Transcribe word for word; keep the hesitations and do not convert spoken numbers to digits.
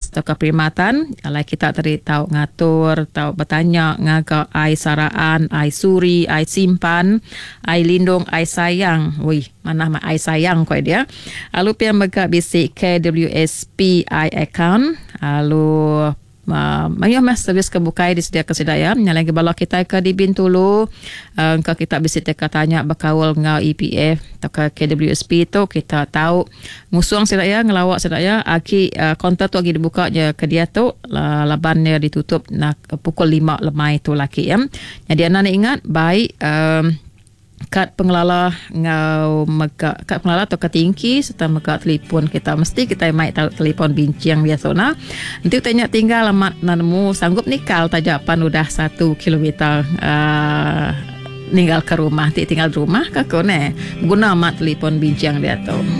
atau keperkhidmatan. Kalau kita tadi tahu ngatur, tahu bertanya ngaga ai saraan, ai suri, ai simpan, ai lindung, ai sayang. Wih, mana mah ai sayang kau dia. Lalu pian megak bisi K W S P I account. Lalu Uh, Mayuh mas servis kebukai disediakan sedaya. Yang lagi balok kita ke di Bintulu, uh, kalau kita bisa teka tanya berkawal ngau E P F atau ke K W S P tu, kita tahu musuang sedaya ngelawak sedaya aki uh, konter tu lagi dibuka je ke dia tu, uh, labannya ditutup nak uh, pukul lima lemai tu laki ya. Jadi anda ingat baik um, kad pengelola ngau mega kad pengelola atau ketingki serta mega telefon kita mesti kita mai tahu telefon bincang biasa na. Nanti tanya tinggal alamat nemu sanggup nikal tajapan udah satu kilometer uh, ninggal ke rumah, tinggal di rumah kakone guna amat telefon bincang dia tu.